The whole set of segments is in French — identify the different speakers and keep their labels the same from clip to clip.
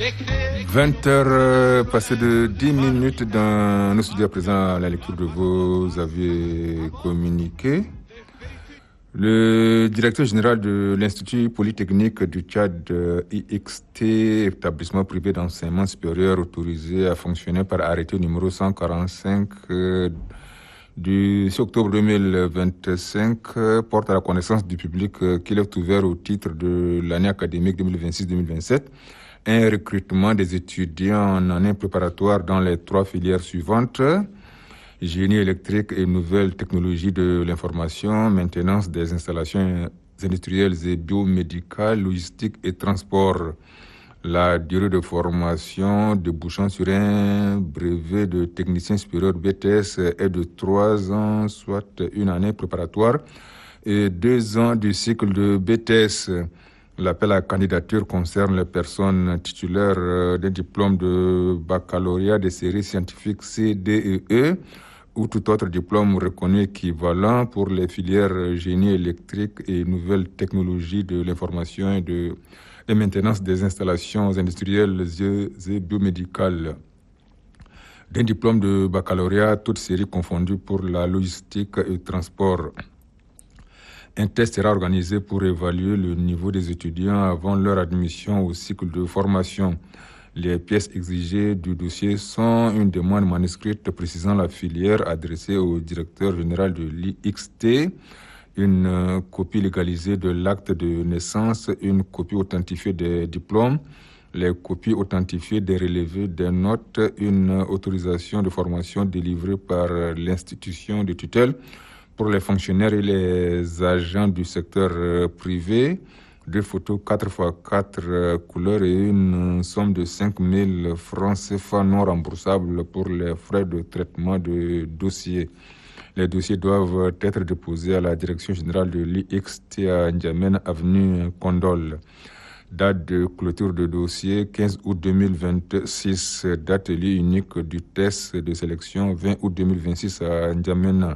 Speaker 1: 20h passées de 10 minutes dans nos studios à présent, la lecture de vos avis communiqués. Le directeur général de l'Institut Polytechnique du Tchad, IXT, établissement privé d'enseignement supérieur autorisé à fonctionner par arrêté numéro 145 du 6 octobre 2025, porte à la connaissance du public qu'il est ouvert au titre de l'année académique 2026-2027 un recrutement des étudiants en année préparatoire dans les 3 filières suivantes: génie électrique et nouvelles technologies de l'information, maintenance des installations industrielles et biomédicales, logistique et transport. La durée de formation débouchant sur un brevet de technicien supérieur BTS est de 3 ans, soit une année préparatoire, et 2 ans du cycle de BTS. L'appel à candidature concerne les personnes titulaires d'un diplôme de baccalauréat des séries scientifiques C, D et E ou tout autre diplôme reconnu équivalent pour les filières génie électrique et nouvelles technologies de l'information et de maintenance des installations industrielles et biomédicales. D'un diplôme de baccalauréat, toutes séries confondues pour la logistique et le transport. Un test sera organisé pour évaluer le niveau des étudiants avant leur admission au cycle de formation. Les pièces exigées du dossier sont une demande manuscrite précisant la filière adressée au directeur général de l'IXT, une copie légalisée de l'acte de naissance, une copie authentifiée des diplômes, les copies authentifiées des relevés des notes, une autorisation de formation délivrée par l'institution de tutelle pour les fonctionnaires et les agents du secteur privé, 2 photos 4x4 couleurs et une somme de 5 000 francs CFA non remboursables pour les frais de traitement de dossiers. Les dossiers doivent être déposés à la direction générale de l'IXT à N'Djamena, avenue Condol. Date de clôture de dossier 15 août 2026. Date lieu unique du test de sélection 20 août 2026 à N'Djamena.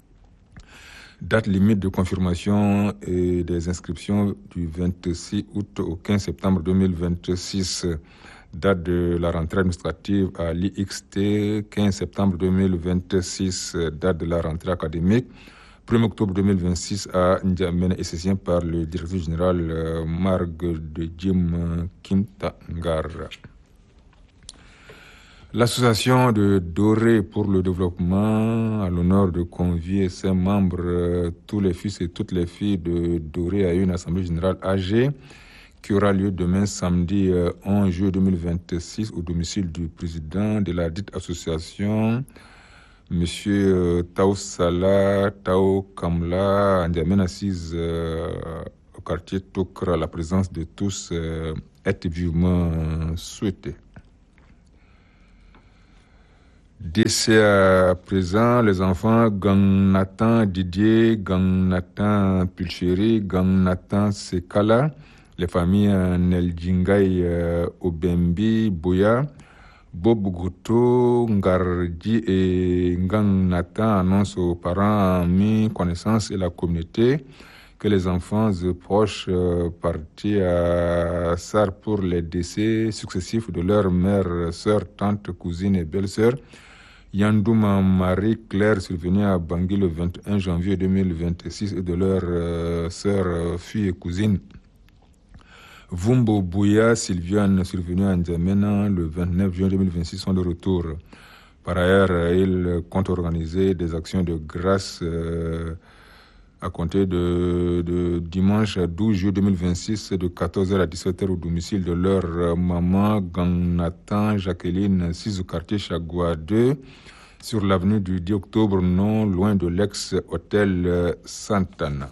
Speaker 1: Date limite de confirmation et des inscriptions du 26 août au 15 septembre 2026. Date de la rentrée administrative à l'IXT, 15 septembre 2026. Date de la rentrée académique, 1er octobre 2026 à N'Djamena, et c'est par le directeur général Marg de Jim Kimtangar. L'association de Doré pour le développement a l'honneur de convier ses membres, tous les fils et toutes les filles de Doré, à une assemblée générale AG qui aura lieu demain samedi 11 juillet 2026 au domicile du président de la dite association, M. Tao Salah Tao Kamla, N'Djamena assise au quartier Tokra. La présence de tous est vivement souhaitée. Décès à présent, les enfants Gangnatan Didier, Gangnatan Pulchéri, Gangnatan Sekala, les familles Neljingai Obembi Boya, Bob Goto, Ngarji et Gangnatan annoncent aux parents, amis, connaissances et la communauté que les enfants proches partis à Sar pour les décès successifs de leur mère, sœur, tante, cousine et belle-sœur, Yandouma Marie-Claire, survenue à Bangui le 21 janvier 2026, et de leur sœur, fille et cousine Vumbo Bouya Sylviane, survenue à N'Djamena le 29 juin 2026, sont de retour. Par ailleurs, ils comptent organiser des actions de grâce à compter de dimanche 12 juillet 2026 de 14h à 17h au domicile de leur maman Gangnatan Jacqueline, 6 au quartier Chagua 2, sur l'avenue du 10 octobre, non loin de l'ex-hôtel Santana.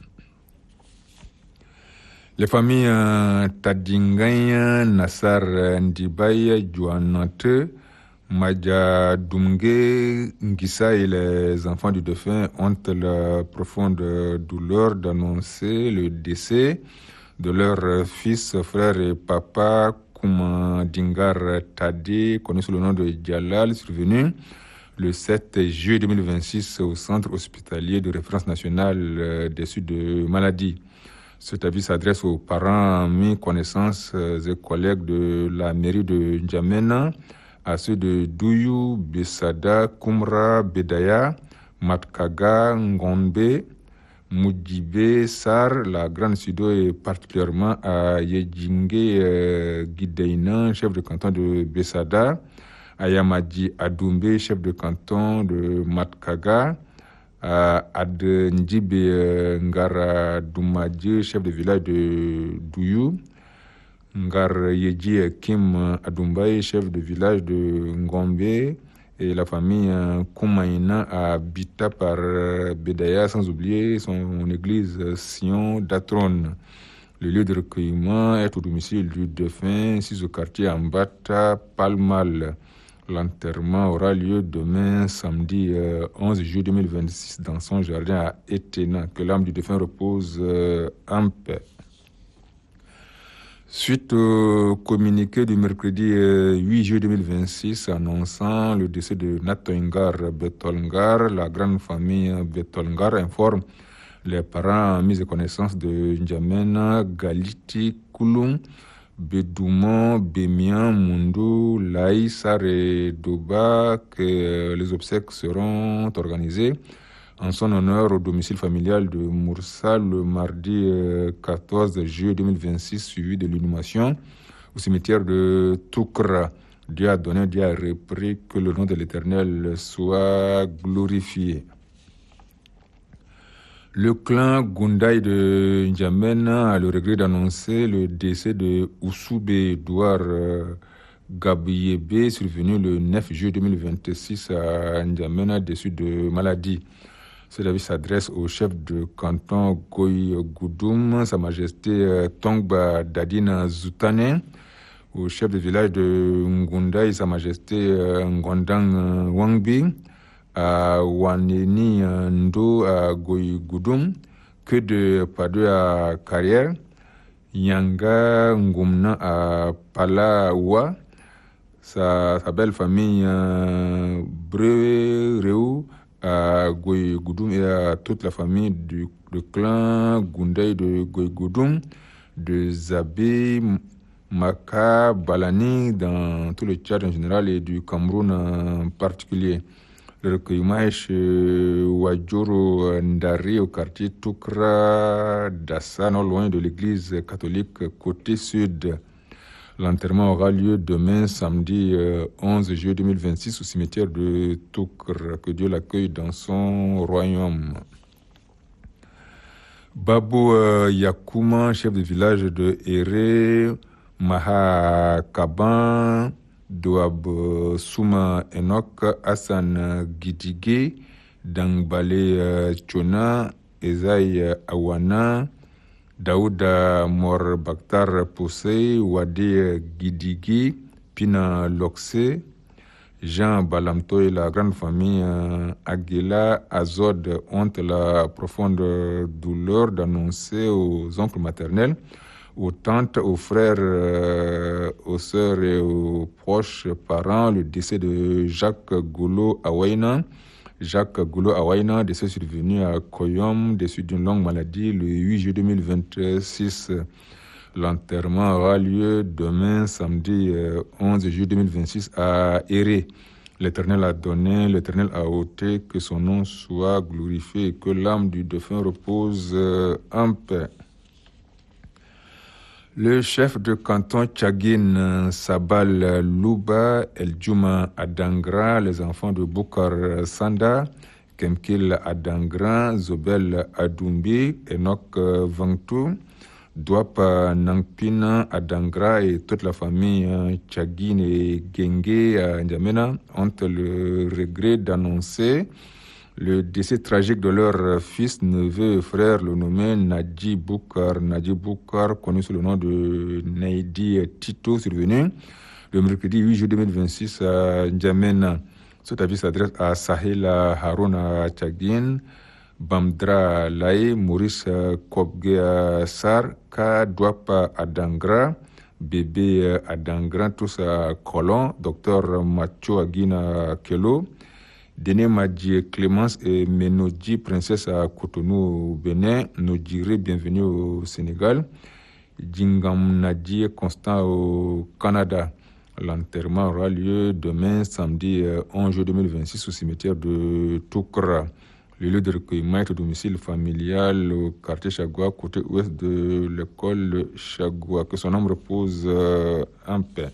Speaker 1: Les familles Tadingaya, Nassar Ndibaye, Djouanate, Madja Doumge, Ngissa et les enfants du défunt ont la profonde douleur d'annoncer le décès de leur fils, frère et papa Kouma Dingar Tadi, connu sous le nom de Djalal, survenu le 7 juillet 2026 au centre hospitalier de référence nationale des suites de maladies. Cet avis s'adresse aux parents, amis, connaissances et collègues de la mairie de N'Djamena, à ceux de Douyou, Bessada, Koumra, Bedaya, Matkaga, Ngombe, Moudjibé, Sar, la Grande Sudo et particulièrement à Yedjingue Gideina, chef de canton de Bessada, à Yamadi Adoumbe, chef de canton de Matkaga, à Ad Ndjibé Ngara Doumadji, chef de village de Douyou, Ngar Yedji Kim Adoumbaye, chef de village de Ngombe, et la famille Koumaïna à Bita par Bedaya, sans oublier son église Sion d'Atron. Le lieu de recueillement est au domicile du défunt, 6 au quartier Ambata, Palmal. L'enterrement aura lieu demain, samedi 11 juillet 2026, dans son jardin à Etena. Que l'âme du défunt repose en paix. Suite au communiqué du mercredi 8 juillet 2026 annonçant le décès de Natoingar Betolngar, la grande famille Betolngar informe les parents mis en connaissance de N'Djamena, Galiti, Kouloum, Bedoumon, Bémian, Mundu, Laï, Sar et Doba que les obsèques seront organisées en son honneur au domicile familial de Moussa le mardi 14 juillet 2026, suivi de l'inhumation au cimetière de Toukra. Dieu a donné, Dieu a repris, que le nom de l'Éternel soit glorifié. Le clan Goundaï de N'Djamena a le regret d'annoncer le décès de Oussoube Edouard Gabiebe, survenu le 9 juillet 2026 à N'Djamena, déçu de maladie. Cet avis s'adresse au chef de canton Goy Goudoum, Sa Majesté Tongba Dadina Zoutane, au chef de village de Ngoundaï, Sa Majesté Ngondang Wangbi, à Waneni Ndo à Goy Goudoum, que de Padue à Carrière, Yanga Ngoumna à Palawa, sa belle famille Breu à Goy Goudoum et à toute la famille du clan Goundaï de Goy Goudoum, de Zabé, Maka, Balani, dans tout le Tchad en général et du Cameroun en particulier. Le recueillement est chez Wadjoro Ndari au quartier Toukra Dassa, non loin de l'église catholique côté sud. L'enterrement aura lieu demain, samedi 11 juillet 2026, au cimetière de Toukra. Que Dieu l'accueille dans son royaume. Babo Yakouma, chef de village de Ere, Mahakaban, Doab Souma Enoch, Hassan Gidige, Dangbale Chona, Ezaï Awana, Daouda Mor Bakhtar Poussey, Wade Gidigi, Pina Lokse, Jean Balamto et la grande famille Aguila Azod ont la profonde douleur d'annoncer aux oncles maternels, aux tantes, aux frères, aux sœurs et aux proches parents le décès de Jacques Goulo Awaina. Jacques Goulo Awaina, décès survenu à Koyom, décès d'une longue maladie le 8 juillet 2026. L'enterrement aura lieu demain, samedi 11 juillet 2026 à Éré. L'Éternel a donné, l'Éternel a ôté, que son nom soit glorifié et que l'âme du défunt repose en paix. Le chef de canton Tchagin Sabal Louba, El Djouma Adangra, les enfants de Boukar Sanda, Kemkil Adangra, Zobel Adoumbi, Enoch Vangtou, Douap Nangpina Adangra et toute la famille Tchagin et Genge à N'Djamena ont le regret d'annoncer le décès tragique de leur fils, neveu et frère, le nommé Nadji Boukar, connu sous le nom de Naidi Tito, survenu le mercredi 8 juillet 2026 à N'Djamena. Cet avis s'adresse à Sahel Haruna Tchagin, Bamdra Laye, Maurice Kobge Sar, Ka Douapa Adangra, Bébé Adangra, tous à Colon, Dr Macho Aguina Kelo, Déné Madji Clémence et Menodji, princesse à Cotonou au Bénin, Nodjiri, bienvenue au Sénégal, Djingam Nadji Constant au Canada. L'enterrement aura lieu demain, samedi 11 juin 2026, au cimetière de Toukra. Le lieu de recueillement est au domicile familial au quartier Chagua, côté ouest de l'école Chagua. Que son âme repose en paix.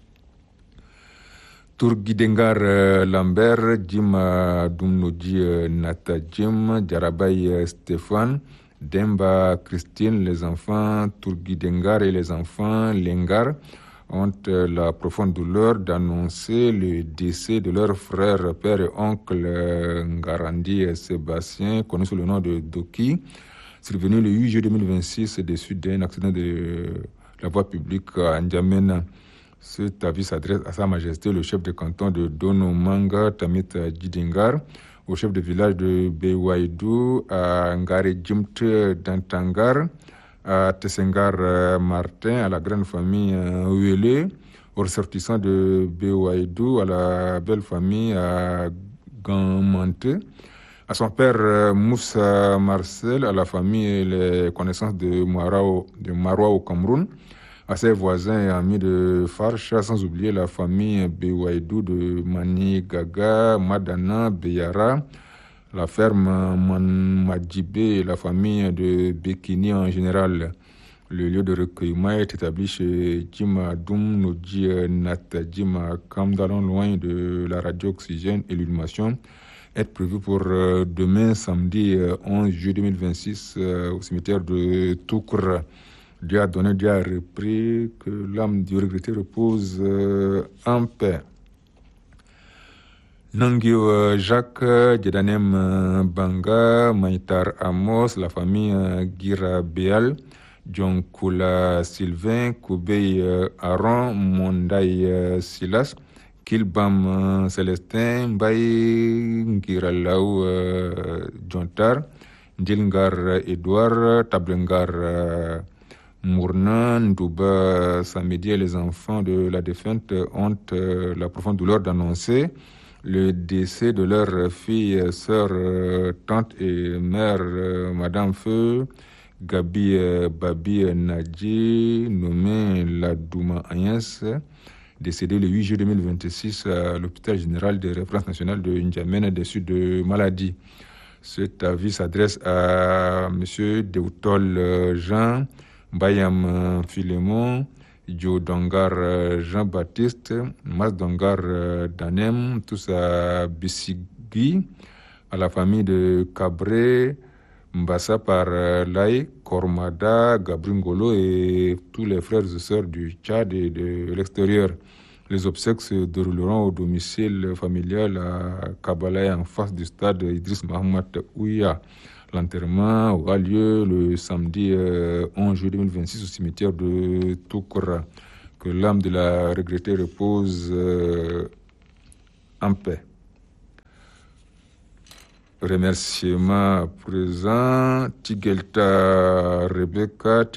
Speaker 1: Tourguidengar Lambert, Jim Dumnoji Nata Jim, Djarabay Stéphane, Demba Christine, les enfants Tourguidengar et les enfants Lengar ont la profonde douleur d'annoncer le décès de leur frère, père et oncle Ngarandi Sébastien, connu sous le nom de Doki, survenu le 8 juillet 2026 des suites d'un accident de la voie publique à N'Djamena. Cet avis s'adresse à Sa Majesté le chef de canton de Donomanga, Tamit Djidengar, au chef de village de Bewaïdou, à Ngare Djimte d'Antangar, à Tessengar Martin, à la grande famille Ouélé, aux ressortissants de Bewaïdou, à la belle famille à Gamante, à son père Moussa Marcel, à la famille et les connaissances de Maroua au Cameroun, à ses voisins et amis de Farcha, sans oublier la famille Bewaïdou de Mani Gaga, Madana, Beyara, la ferme Madjibé et la famille de Bekini en général. Le lieu de recueillement est établi chez Jima Doum Nodji Nat Jima Kamdalon, loin de la radio Oxygène et l'illumination, est prévu pour demain, samedi 11 juillet 2026, au cimetière de Toukra. Dieu a donné, Dieu a repris, que l'âme du regretté repose en paix. Nangio Jacques, Djedanem Banga, Maïtar Amos, la famille Gira Béal, Djonkula Sylvain, Koubey Aaron, Mondaï Silas, Kilbam Célestin, Mbaye Ngiralaou Djontar, Ndilngar Edouard, Tablengar Mourna, Ndouba Samedi et les enfants de la défunte ont la profonde douleur d'annoncer le décès de leur fille, sœur, tante et mère, Madame Feu, Gabi Babi Nadji, nommée Ladouma Agnès, décédée le 8 juillet 2026 à l'hôpital général de référence nationale de N'Djamena, déçu de maladie. Cet avis s'adresse à M. Deoutol Jean, Bayam Philémon, Joe Dongar Jean-Baptiste, Mas Dongar Danem, tous à Bissigui, à la famille de Cabré, Mbassa par Laï, Kormada, Gabringolo et tous les frères et sœurs du Tchad et de l'extérieur. Les obsèques se dérouleront au domicile familial à Kabalaï, en face du stade Idriss Mahamat Ouya. L'enterrement aura lieu le samedi 11 juillet 2026 au cimetière de Toukra. Que l'âme de la regrettée repose en paix. Remerciements à présent. Tigelta Rebecca,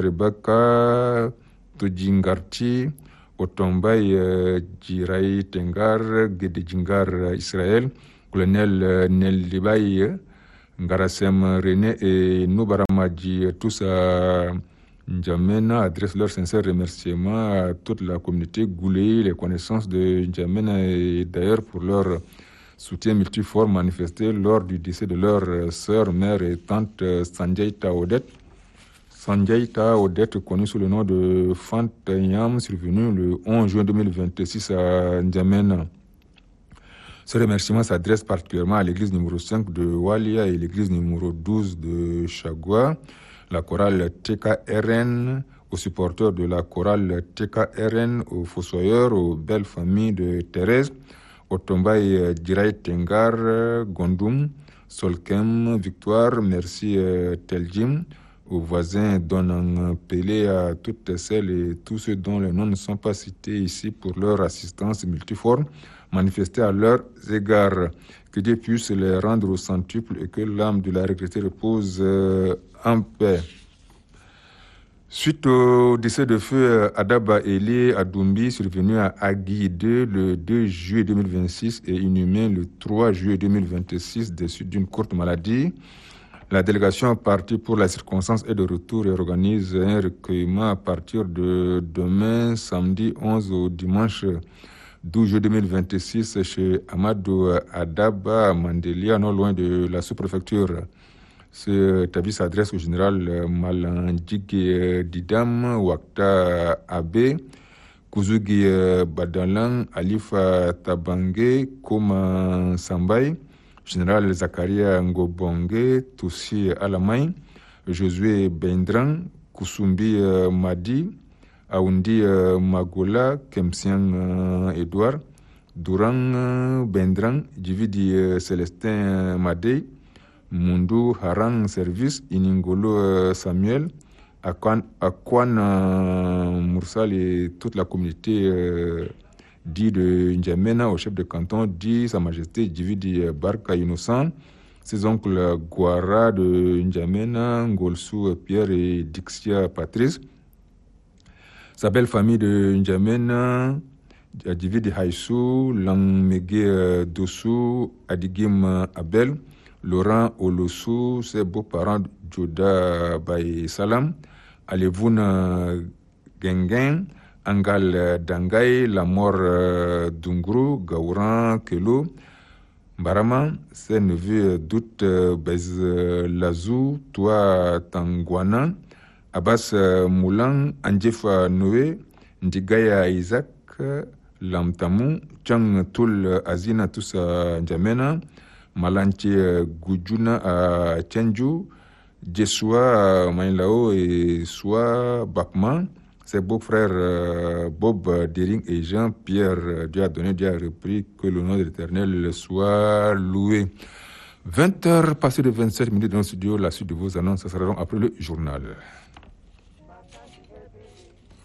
Speaker 1: Tujingarti, Otombay Jirai Tengar, Gedejingar Israël, colonel Nelibay, Ngarasem René et Noubaramadji, tous à N'Djamena, adressent leurs sincères remerciements à toute la communauté Goulé, les connaissances de N'Djamena et d'ailleurs pour leur soutien multiforme manifesté lors du décès de leur sœur, mère et tante Sanjay Taodet. Sanjay Taodet, connu sous le nom de Fantayam, survenu le 11 juin 2026 à N'Djamena. Ce remerciement s'adresse particulièrement à l'église numéro 5 de Walia et l'église numéro 12 de Chagua, la chorale TKRN, aux supporters de la chorale TKRN, aux fossoyeurs, aux belles familles de Thérèse, au Tombaï Djirai Tengar, Gondoum, Solkem, Victoire, merci Teljim, aux voisins Donang Pelé, à toutes celles et tous ceux dont les noms ne sont pas cités ici pour leur assistance multiforme manifestée à leurs égards. Que Dieu puisse les rendre au centuple et que l'âme de la regrettée repose en paix. Suite au décès de feu Adaba Eli Adoumbi, survenu à Agui 2 le 2 juillet 2026 et inhumé le 3 juillet 2026 des suites d'une courte maladie, la délégation partie pour la circonstance est de retour et organise un recueillement à partir de demain, samedi 11 au dimanche 12 juillet 2026 chez Amadou Adaba Mandelia, non loin de la sous-préfecture. Ce tabis s'adresse au général Malandigue Didam, Wakta Abe, Kuzugi Badalan, Alifa Tabange, Koma Sambay, général Zakaria Ngobonge, Toussi Alamay, Josué Bendran, Kusumbi Madi, Aoundi Magola, Kemsiang Edouard, Durang Bendran, Dividi Célestin Madei, Mundu Harang Service, Iningolo Samuel, Akwan Mursal et toute la communauté dit de N'Djamena, au chef de canton, dit Sa Majesté Dividi Barka Innocent, ses oncles Guara de N'Djamena, Ngolsou Pierre et Dixia Patrice, sa belle famille de N'Djamena, Dividi Haïsou, Langmege Dossou, Adigim Abel, Laurent Olossou, ses beaux-parents Joda Baye Salam, Alevouna Gengen, Angal Dangay, Lamor Dungru, Gauran Kelo, Barama, ses neveux Dout Bez Lazou, Toi Tangwana, Abbas Moulan, Andjefa Noé, Ndigaya Isaac, Lamtamou, Chang Toul Azina Tusa N'Djamena, Malanchi Gujuna à Tchenju, Jesua Mainlao et Soa Bakman, ses beaux-frères Bob Dering et Jean-Pierre, Dieu a donné, Dieu a repris, que le nom de l'Éternel soit loué. 20h passées de 27 minutes dans le studio, la suite de vos annonces, ça sera donc après le journal.